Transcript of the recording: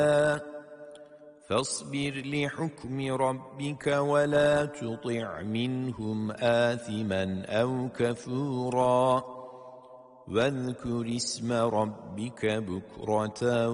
فاصبر لحكم ربك ولا تطع منهم آثما أو كفورا واذكر اسم ربك بكرة